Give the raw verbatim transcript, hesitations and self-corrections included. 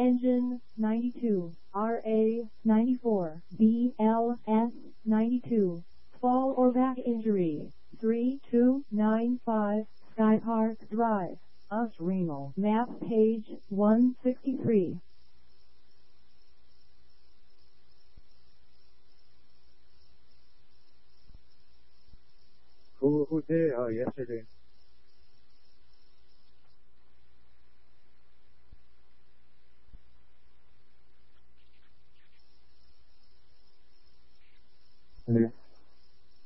Engine ninety-two, R A ninety-four, B L S ninety-two. Fall or back injury, three two nine five Sky Park Drive, Oswego. Map page one sixty-three. Who who did it uh, yesterday?